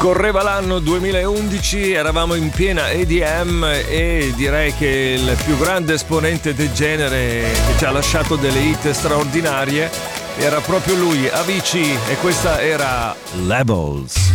Scorreva l'anno 2011, eravamo in piena EDM e direi che il più grande esponente del genere che ci ha lasciato delle hit straordinarie era proprio lui, Avicii, e questa era Levels.